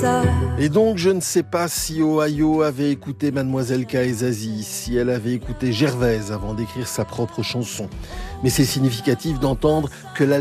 ça. Et donc, je ne sais pas si Ohio avait écouté Mademoiselle K et Zazie, si elle avait écouté Gervaise avant d'écrire sa propre chanson. Mais c'est significatif d'entendre que la